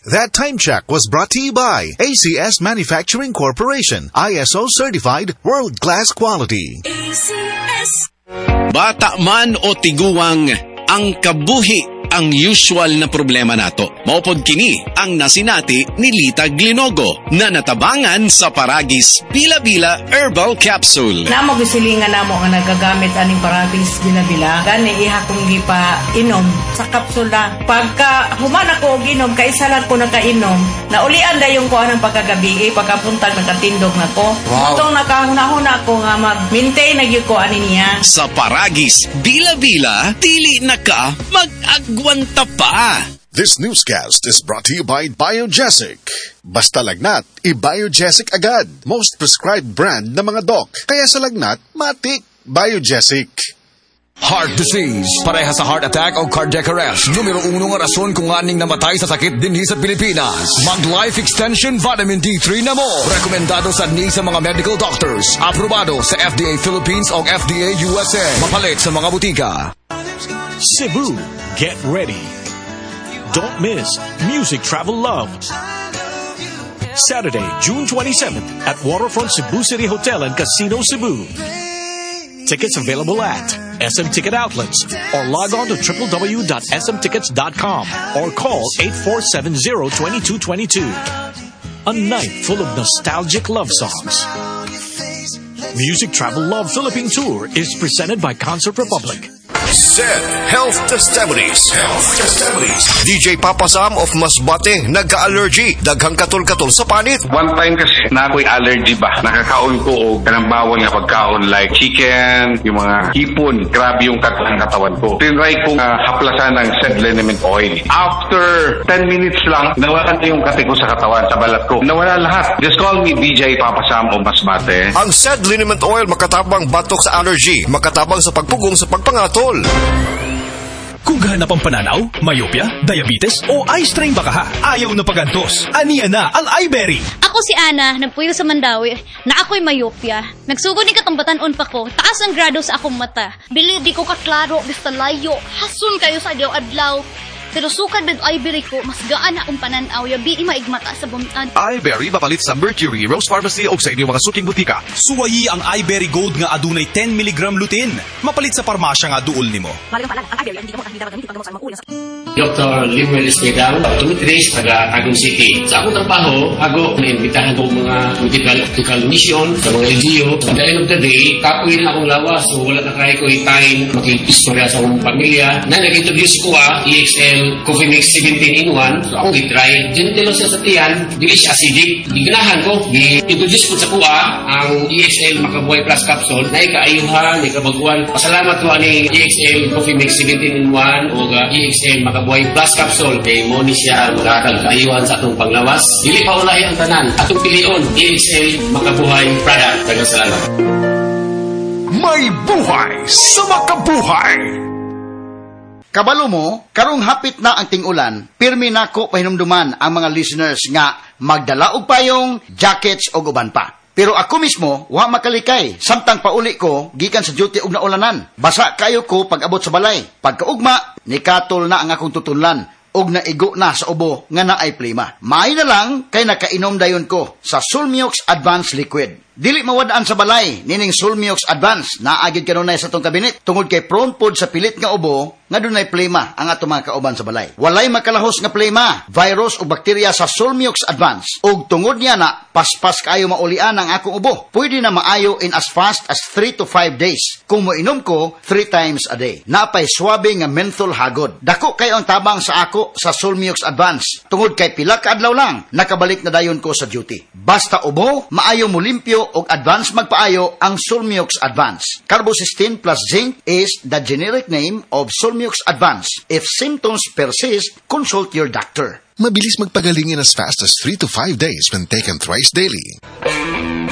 That time check was brought to you by ACS Manufacturing Corporation, ISO certified world-class quality. ACS. Bata man o tiguwang, ang kabuhi ang usual na problema nato. Maupod kini ang nasinati ni Lita Glinogo na natabangan sa Paragis Bila-Bila Herbal Capsule. Namo gisilingan namo nga nagagamit aning Paragis Bila-Bila gani iha kong gipa inom sa kapsula. Pagka human ako og inom kay isa lang ko nakainom, naulian dayon ko anang pagkagabi pagkapuntag nakatindog nako. Wow. Itong nakahuna-huna ko nga mag-maintain na gyud ko ani niya. Sa Paragis Bila-Bila, dili na ka mag-agwanta pa. This newscast is brought to you by Biogesic. Basta lagnat, i-Biogesic agad. Most prescribed brand na mga doc. Kaya sa lagnat, matik. Biogesic. Heart disease, pareha sa heart attack o cardiac arrest. Numero 1 nga rason kung aning namatay sa sakit dinhi sa Pilipinas. Mag-Life Extension Vitamin D3 na mo. Rekomendado sa ni sa mga medical doctors. Aprobado sa FDA Philippines o FDA USA. Mapalit sa mga butika. Cebu, get ready. Don't miss Music Travel Love. Saturday, June 27th at Waterfront Cebu City Hotel and Casino Cebu. Tickets available at SM Ticket Outlets or log on to www.smtickets.com or call 8470-2222. A night full of nostalgic love songs. Music Travel Love Philippine Tour is presented by Concert Republic. Said Health Testimonies. DJ Papa Sam of Masbate, nagka-allergy. Daghang katol-katol sa panit. One time kasi na ako'y allergy ba? Nakakaon ko o kanang bawal nga pagkaon like chicken, yung mga hipon. Grabe yung katawan ko. Tinry kong haplasan ng said liniment oil. After 10 minutes lang, nawala na yung kati ko sa katawan, sa balat ko. Nawala lahat. Just call me DJ Papa Sam of Masbate. Ang said liniment oil makatabang batok sa allergy, makatabang sa pagpugong sa pagpangatol. Kung hanap ang pananaw, myopia, diabetes o eye strain baka ha, ayaw na pagantos. Aniya na ang iBerry. Ako si Ana, nagpuyo sa Mandawi, na ako'y myopia. Nagsugod ni katambatan-on pa ko, taas ang grado sa akong mata. Bili di ko kaklaro, basta layo, hasun kayo sa adlaw-adlaw. Pero sukad ng iBerry ko, mas gaan na akong pananaw, yabi maigmata sa buntad. iBerry mapalit sa Mercury, Rose Pharmacy o sa inyong mga suking butika. Suwayi ang iBerry Gold nga adunay 10 mg lutein. Mapalit sa parmasya nga duol nimo. Dr. Limuel Esmedang, optometrist, taga Tagum City. Sa akong trabaho, ako naimbitahan ko mga medical mission sa mga LGU. At the end of the day, kapuin akong lawas. So wala na kaya ko time makikistorya sa akong pamilya. Na nag-introduce ko EXL Coffee Mix 17-in-1. So akong i-try. Gentilo siya sa tiyan, dili siya acidic. Giganahan ko, i-introduce ko sa kuha ang EXL Makabuhay Plus Capsule na ikaayuhan, ikabaguan. Pasalamat ko ani EXL Coffee Mix 17-in-1 o EXL Makabuhay Plus Capsule. Kay mo ni siya makakag-ayuhan sa atong panglawas. Dili pa ulahi ang tanan. Atong pilion, EXL Makabuhay Product. Dagang salamat. May buhay sa makabuhay. Kabalo mo, karong hapit na ang ting-ulan, pirmi nako pahinumduman ang mga listeners nga magdala og payong, jackets o uban pa. Pero ako mismo, wa makalikay, samtang pauli ko, gikan sa duty og naulanan. Basa kayo ko pag abot sa balay. Pagkaugma, nikatol na ang akong tutunlan, og naigo na sa ubo nga naay plima. Maay na lang kay nakainom dayon ko sa Sulmiox Advanced Liquid. Dili mawadaan sa balay, nining Sulmiox Advance, naagid kanunay sa tong kabinet, tungod kay prone pod sa pilit nga ubo, nga dunay plema ang ato mga kauban sa balay. Walay makalahos nga plema, virus o bakterya sa Sulmiox Advance. Ug tungod niya na, paspas kayo maulian ang akong ubo. Pwede na maayo in as fast as 3 to 5 days. Kung moinom ko, 3 times a day. Napay swabe nga menthol hagod. Dako kayo ang tabang sa ako sa Sulmiox Advance. Tungod kay pila ka adlaw lang, nakabalik na dayon ko sa duty. Basta ubo, maayo mo limpyo og advance magpaayo ang Sulmiox Advance. Carbocysteine plus zinc is the generic name of Sulmiox Advance. If symptoms persist, consult your doctor. Mabilis magpagaling in as fast as 3 to 5 days when taken thrice daily.